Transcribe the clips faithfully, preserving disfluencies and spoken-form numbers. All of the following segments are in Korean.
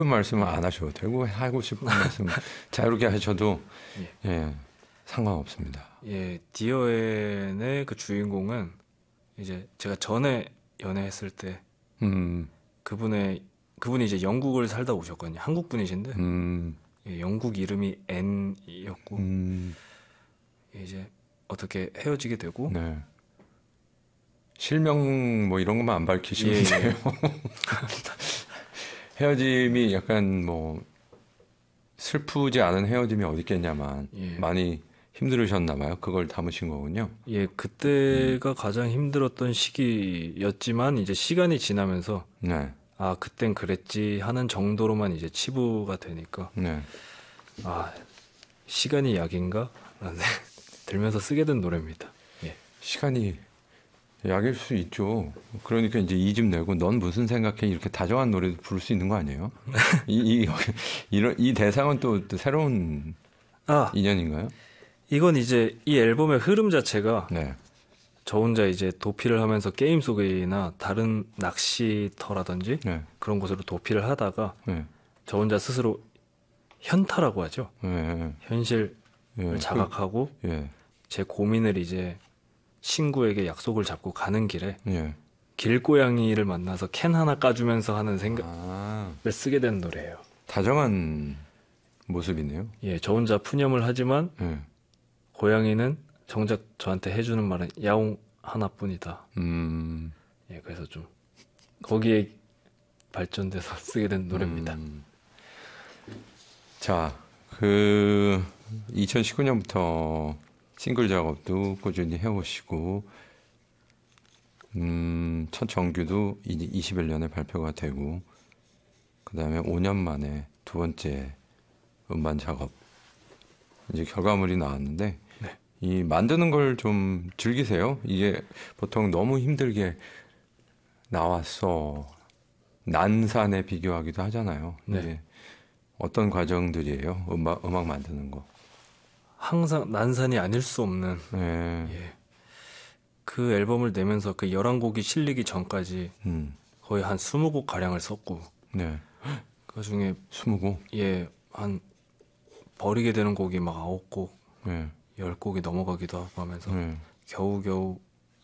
그 말씀은 안 하셔도 되고 하고 싶은 말씀 자유롭게 하셔도 예. 예, 상관없습니다. 예, 디어앤의 그 주인공은 이제 제가 전에 연애했을 때 음, 그분의 그분이 이제 영국을 살다 오셨거든요. 한국 분이신데 음, 예, 영국 이름이 앤이었고 음, 이제 어떻게 헤어지게 되고 네. 실명 뭐 이런 것만 안 밝히시면 예, 돼요. 예. 헤어짐이 약간 뭐 슬프지 않은 헤어짐이 어디 있겠냐만 예. 많이 힘들으셨나 봐요. 그걸 담으신 거군요. 예, 그때가 가장 힘들었던 시기였지만 이제 시간이 지나면서 네, 아, 그땐 그랬지 하는 정도로만 이제 치부가 되니까 네. 아, 시간이 약인가? 라는 생각이 들면서 쓰게 된 노래입니다. 예. 시간이 약일 수 있죠. 그러니까 이제 이 집 내고 넌 무슨 생각해 이렇게 다정한 노래도 부를 수 있는 거 아니에요? 이, 이, 이런, 이 대상은 또, 또 새로운 아, 인연인가요? 이건 이제 이 앨범의 흐름 자체가 네. 저 혼자 이제 도피를 하면서 게임 속이나 다른 낚시터라든지 네. 그런 곳으로 도피를 하다가 네. 저 혼자 스스로 현타라고 하죠. 네. 현실을 예, 자각하고 그, 예, 제 고민을 이제 친구에게 약속을 잡고 가는 길에 예. 길고양이를 만나서 캔 하나 까주면서 하는 생각을 아, 쓰게 된 노래예요. 다정한 모습이네요. 예, 저 혼자 푸념을 하지만 예. 고양이는 정작 저한테 해주는 말은 야옹 하나뿐이다. 음, 예, 그래서 좀 거기에 발전돼서 쓰게 된 노래입니다. 음. 자, 그 이천십구 년부터 싱글 작업도 꾸준히 해오시고, 음, 첫 정규도 이십일 년에 발표가 되고, 그 다음에 오 년 만에 두 번째 음반 작업, 이제 결과물이 나왔는데, 네. 이 만드는 걸 좀 즐기세요. 이게 보통 너무 힘들게 나왔어. 난산에 비교하기도 하잖아요. 네. 이게 어떤 과정들이에요? 음악, 음악 만드는 거. 항상 난산이 아닐 수 없는 예. 예. 그 앨범을 내면서 그 열한 곡이 실리기 전까지 음. 거의 한 스무 곡 가량을 썼고 네. 그 중에 스무 곡. 예, 한 버리게 되는 곡이 막 아홉 곡, 네. 열 곡이 넘어가기도 하고 하면서 네. 겨우겨우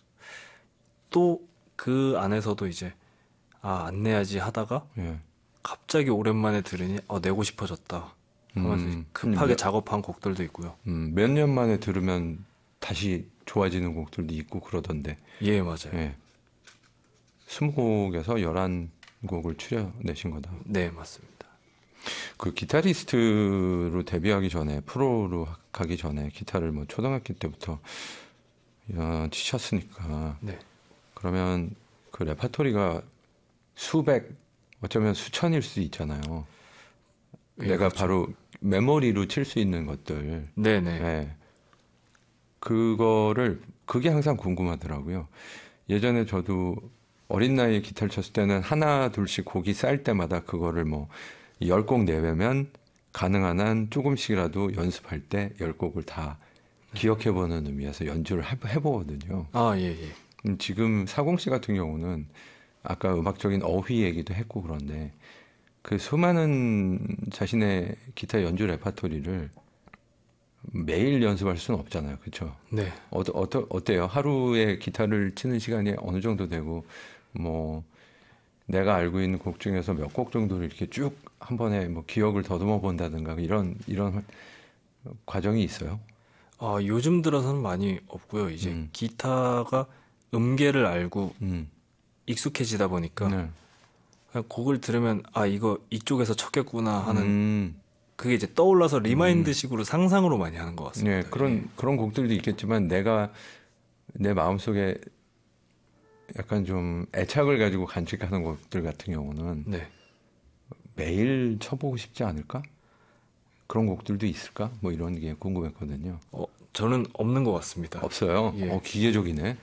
또 그 안에서도 이제 아, 안 내야지 하다가 예. 갑자기 오랜만에 들으니 어, 내고 싶어졌다 하면서 음, 급하게 몇- 작업한 곡들도 있고요. 음, 몇 년 만에 들으면 다시 좋아지는 곡들도 있고 그러던데. 예, 맞아요. 예. 스무 곡에서 열한 곡을 추려내신 거다. 네, 맞습니다. 그 기타리스트로 데뷔하기 전에 프로로 가기 전에 기타를 뭐 초등학교 때부터 야, 치셨으니까 네. 그러면 그 레파토리가 수백 어쩌면 수천일 수 있잖아요. 예, 내가 그렇죠. 바로 메모리로 칠 수 있는 것들. 네, 네. 예. 그거를 그게 항상 궁금하더라고요. 예전에 저도 어린 나이에 기타를 쳤을 때는 하나 둘씩 곡이 쌓일 때마다 그거를 뭐 열 곡 내외면 가능한 한 조금씩이라도 연습할 때 열 곡을 다 기억해보는 의미에서 연주를 해- 해보거든요. 아, 예, 예. 음, 지금 사공 씨 같은 경우는 아까 음악적인 어휘 얘기도 했고 그런데 그 수많은 자신의 기타 연주 레파토리를 매일 연습할 수는 없잖아요. 그렇죠? 네. 어, 어떠, 어때요? 하루에 기타를 치는 시간이 어느 정도 되고 뭐 내가 알고 있는 곡 중에서 몇 곡 정도를 이렇게 쭉 한 번에 뭐 기억을 더듬어 본다든가 이런 이런 과정이 있어요. 아, 요즘 들어서는 많이 없고요. 이제 음. 기타가 음계를 알고 음. 익숙해지다 보니까 네. 그냥 곡을 들으면 아, 이거 이쪽에서 쳤겠구나 하는 음. 그게 이제 떠올라서 리마인드식으로 상상으로 많이 하는 것 같습니다. 네, 그런 예. 그런 곡들도 있겠지만 내가 내 마음속에 약간 좀 애착을 가지고 간직하는 곡들 같은 경우는 네. 매일 쳐보고 싶지 않을까? 그런 곡들도 있을까? 뭐 이런 게 궁금했거든요. 어, 저는 없는 것 같습니다. 없어요. 예. 어, 기계적이네.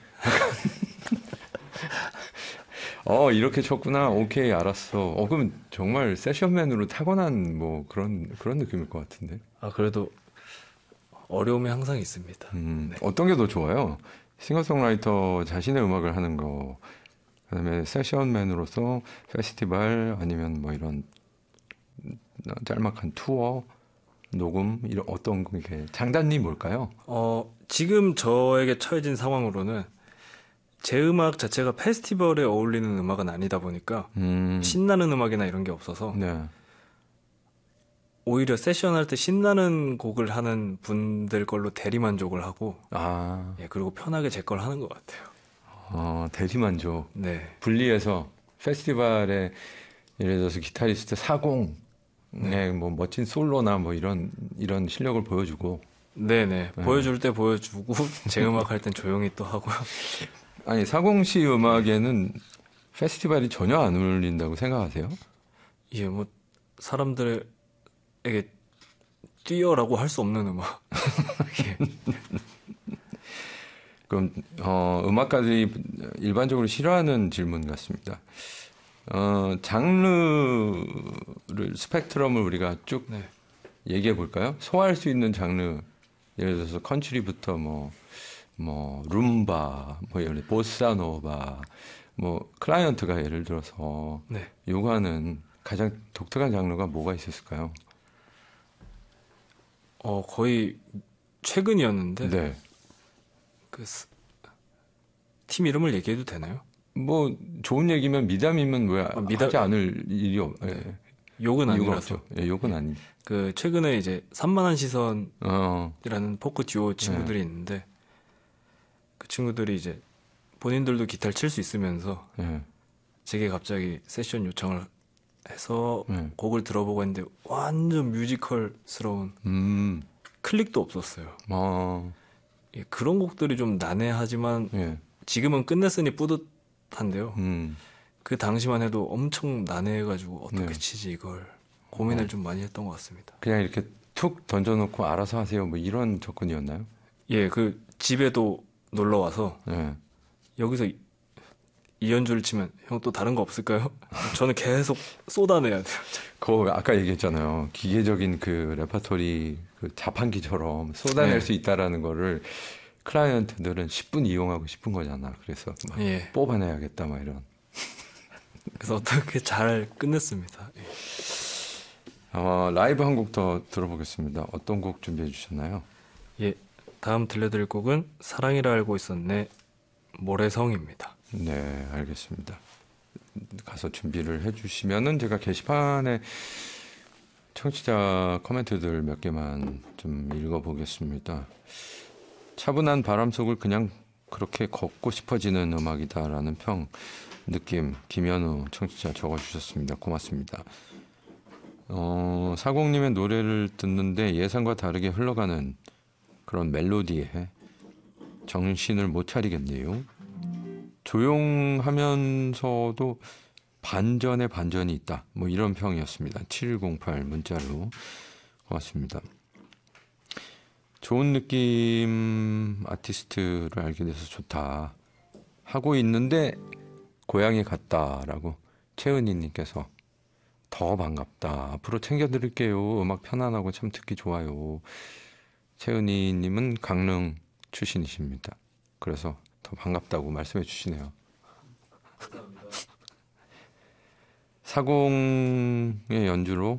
어, 이렇게 쳤구나. 오케이, 알았어. 어, 그럼 정말 세션맨으로 타고난 뭐 그런 그런 느낌일 것 같은데. 아, 그래도 어려움이 항상 있습니다. 음, 네. 어떤 게 더 좋아요? 싱어송라이터 자신의 음악을 하는 거, 그다음에 세션맨으로서 페스티벌 아니면 뭐 이런 짤막한 투어 녹음 이런 어떤 게 장단이 뭘까요? 어, 지금 저에게 처해진 상황으로는 제 음악 자체가 페스티벌에 어울리는 음악은 아니다 보니까 음, 신나는 음악이나 이런 게 없어서 네. 오히려 세션 할 때 신나는 곡을 하는 분들 걸로 대리만족을 하고 아, 예, 그리고 편하게 제 걸 하는 것 같아요. 어, 대리만족. 네. 분리해서 페스티벌에 예를 들어서 기타리스트 사공에 네. 뭐 멋진 솔로나 뭐 이런 이런 실력을 보여주고 네네. 네. 보여줄 때 보여주고 제 음악 할 땐 조용히 또 하고요. 아니 사공 씨 음악에는 페스티벌이 전혀 안 어울린다고 생각하세요? 예, 뭐 사람들에게 뛰어라고 할 수 없는 음악. 예. 그럼 어, 음악가들이 일반적으로 싫어하는 질문 같습니다. 어, 장르를 스펙트럼을 우리가 쭉 네. 얘기해 볼까요? 소화할 수 있는 장르 예를 들어서 컨트리부터 뭐 뭐 룸바, 뭐 예를 들어 보사노바, 뭐 클라이언트가 예를 들어서 네. 요구하는 가장 독특한 장르가 뭐가 있었을까요? 어, 거의 최근이었는데 네. 그 팀 이름을 얘기해도 되나요? 뭐 좋은 얘기면 미담이면 왜 아, 미담- 하지 않을 일이 없, 예. 네. 욕은 이유가 아니라서. 없죠. 예, 욕은 아니. 그 최근에 이제 산만한 시선이라는 어, 포크 듀오 친구들이 있는데 그 친구들이 이제 본인들도 기타를 칠 수 있으면서 예, 제게 갑자기 세션 요청을 해서 예. 곡을 들어보고 했는데 완전 뮤지컬스러운 음, 클릭도 없었어요. 어, 예, 그런 곡들이 좀 난해하지만 예, 지금은 끝냈으니 뿌듯한데요. 음, 그 당시만 해도 엄청 난해해가지고 어떻게 네. 치지 이걸 고민을 어. 좀 많이 했던 것 같습니다. 그냥 이렇게 툭 던져놓고 알아서 하세요. 뭐 이런 접근이었나요? 예, 그 집에도 놀러 와서 예. 여기서 이- 이 연주를 치면 형 또 다른 거 없을까요? 저는 계속 쏟아내야 돼요. 그거 아까 얘기했잖아요. 기계적인 그 레퍼토리 그 자판기처럼 쏟아낼 네. 수 있다라는 거를 클라이언트들은 십 분 이용하고 싶은 거잖아. 그래서 막 예, 뽑아내야겠다, 막 이런. 그래서 어떻게 잘 끝냈습니다. 예. 어, 라이브 한 곡 더 들어보겠습니다. 어떤 곡 준비해 주셨나요? 예, 다음 들려드릴 곡은 사랑이라 알고 있었네 모래성입니다. 네, 알겠습니다. 가서 준비를 해주시면은 제가 게시판에 청취자 코멘트들 몇 개만 좀 읽어보겠습니다. 차분한 바람 속을 그냥 그렇게 걷고 싶어지는 음악이다라는 평, 느낌, 김현우 청취자 적어주셨습니다. 고맙습니다. 어, 사공님의 노래를 듣는데 예상과 다르게 흘러가는 그런 멜로디에 정신을 못 차리겠네요. 조용하면서도 반전에 반전이 있다. 뭐 이런 평이었습니다. 칠일공팔 문자로 고맙습니다. 좋은 느낌 아티스트를 알게 돼서 좋다. 하고 있는데 고향에 갔다라고 최은희님께서 더 반갑다. 앞으로 챙겨드릴게요. 음악 편안하고 참 듣기 좋아요. 최은희님은 강릉 출신이십니다. 그래서 더 반갑다고 말씀해 주시네요. 사공의 연주로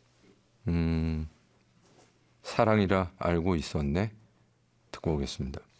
음, 사랑이라 알고 있었네. 듣고 오겠습니다.